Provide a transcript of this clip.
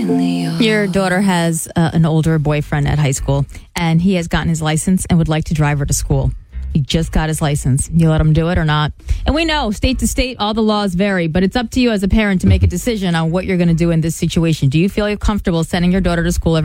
Your daughter has an older boyfriend at high school, and he has gotten his license and would like to drive her to school. He just got his license. You let him do it or not? And we know state to state, all the laws vary, but it's up to you as a parent to make a decision on what you're going to do in this situation. Do you feel you're comfortable sending your daughter to school every